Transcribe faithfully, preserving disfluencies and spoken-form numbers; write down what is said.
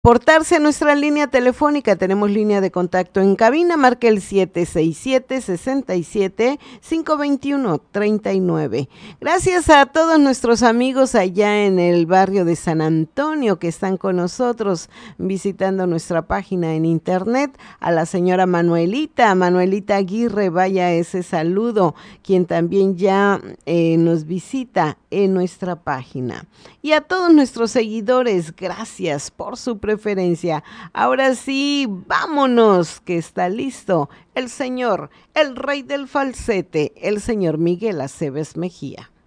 portarse a nuestra línea telefónica. Tenemos línea de contacto en cabina, marca el siete seis siete, seis siete, cinco dos uno, tres nueve. Gracias a todos nuestros amigos allá en el barrio de San Antonio que están con nosotros visitando nuestra página en internet, a la señora Manuelita, Manuelita Aguirre, vaya ese saludo, quien también ya eh, nos visita en nuestra página. Y a todos nuestros seguidores, gracias por su preferencia. Ahora sí, vámonos, que está listo el señor, el rey del falsete, el señor Miguel Aceves Mejía.